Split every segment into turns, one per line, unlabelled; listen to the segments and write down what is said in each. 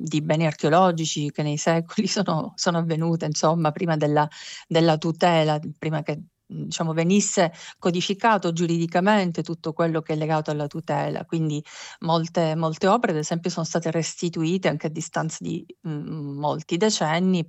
di beni archeologici che nei secoli sono avvenute, insomma, prima della tutela, prima che diciamo venisse codificato giuridicamente tutto quello che è legato alla tutela. Quindi molte opere, ad esempio, sono state restituite anche a distanza di molti decenni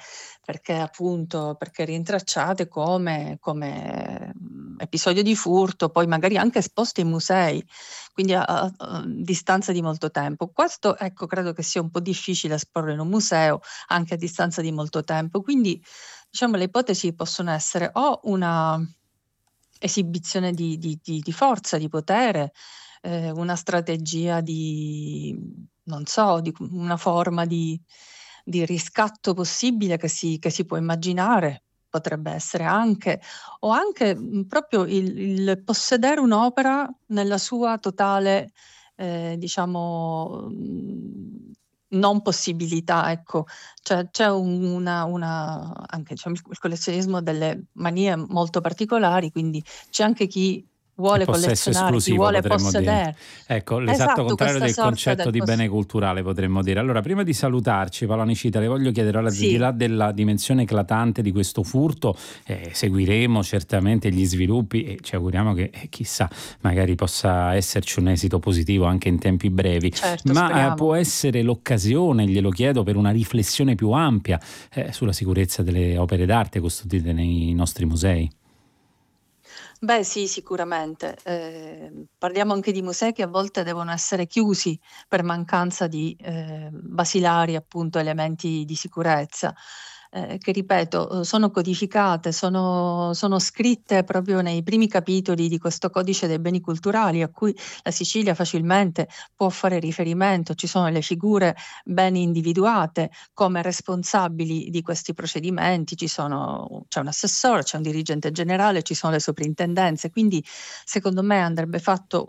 perché rintracciate come episodio di furto, poi magari anche esposte in musei, quindi a distanza di molto tempo. Questo, ecco, credo che sia un po' difficile esporre in un museo anche a distanza di molto tempo. Quindi, diciamo, le ipotesi possono essere o una esibizione di forza, di potere, una strategia non so, di una forma di riscatto possibile che si può immaginare, potrebbe essere anche, o anche proprio il possedere un'opera nella sua totale, diciamo, non possibilità, ecco. Cioè c'è anche diciamo il collezionismo ha delle manie molto particolari, quindi c'è anche chi
Il
vuole
possesso
collezionare, chi
esclusivo
vuole
potremmo dire.
possedere.
Ecco, l'esatto
Esatto,
contrario
questa
del
sorta
concetto di bene culturale potremmo dire. Allora, prima di salutarci, Paola Nicita, le voglio chiedere, al di
sì.
là della dimensione eclatante di questo furto, seguiremo certamente gli sviluppi e ci auguriamo che, chissà, magari possa esserci un esito positivo anche in tempi brevi,
Certo,
ma
speriamo.
può essere l'occasione, glielo chiedo, per una riflessione più ampia sulla sicurezza delle opere d'arte custodite nei nostri musei.
Beh sì, sicuramente. Parliamo anche di musei che a volte devono essere chiusi per mancanza di basilari, appunto, elementi di sicurezza, che ripeto, sono codificate, sono scritte proprio nei primi capitoli di questo codice dei beni culturali a cui la Sicilia facilmente può fare riferimento. Ci sono le figure ben individuate come responsabili di questi procedimenti, c'è un assessore, c'è un dirigente generale, ci sono le soprintendenze, quindi secondo me andrebbe fatto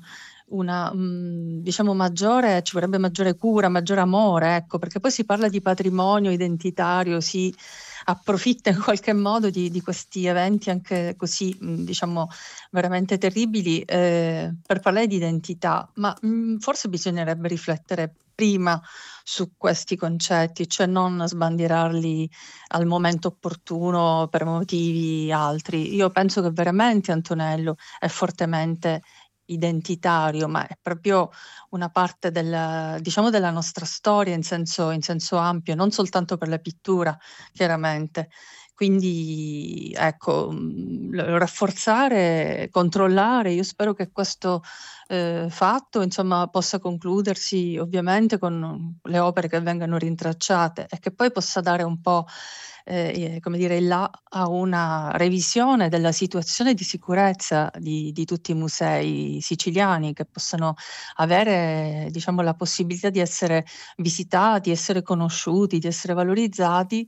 diciamo ci vorrebbe maggiore cura, maggiore amore, ecco, perché poi si parla di patrimonio identitario, si approfitta in qualche modo di questi eventi anche così, diciamo, veramente terribili, per parlare di identità, ma forse bisognerebbe riflettere prima su questi concetti, cioè non sbandierarli al momento opportuno per motivi altri. Io penso che veramente Antonello è fortemente identitario, ma è proprio una parte diciamo della nostra storia in senso ampio, non soltanto per la pittura, chiaramente. Quindi ecco, rafforzare, controllare, io spero che questo fatto, insomma, possa concludersi ovviamente con le opere che vengano rintracciate e che poi possa dare un po', come dire, il là a una revisione della situazione di sicurezza di tutti i musei siciliani, che possano avere, diciamo, la possibilità di essere visitati, essere conosciuti, di essere valorizzati,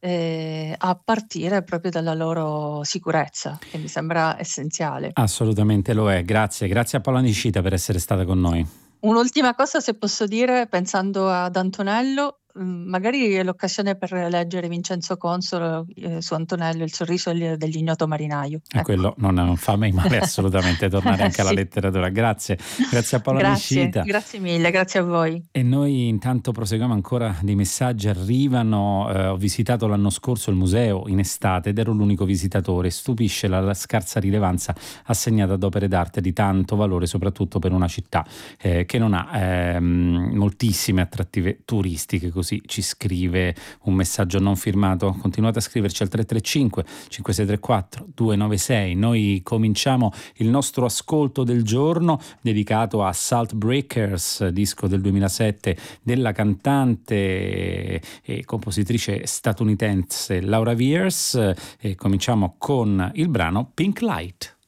a partire proprio dalla loro sicurezza, che mi sembra essenziale.
Assolutamente lo è, grazie. Grazie a Paola Nicita per essere stata con noi.
Un'ultima cosa, se posso dire, pensando ad Antonello, magari è l'occasione per leggere Vincenzo Consolo, su Antonello, Il sorriso dell'ignoto marinaio,
E
ecco.
quello non fa mai male assolutamente tornare anche alla
Sì.
letteratura. Grazie, grazie a Paola
Grazie,
Nicita.
grazie mille, grazie a voi.
E noi intanto proseguiamo ancora, dei messaggi arrivano. Ho visitato l'anno scorso il museo in estate ed ero l'unico visitatore. Stupisce la scarsa rilevanza assegnata ad opere d'arte di tanto valore, soprattutto per una città che non ha moltissime attrattive turistiche. Così ci scrive un messaggio non firmato. Continuate a scriverci al 335 5634 296. Noi cominciamo il nostro ascolto del giorno dedicato a Salt Breakers, disco del 2007 della cantante e compositrice statunitense Laura Weirs. E cominciamo con il brano Pink Light.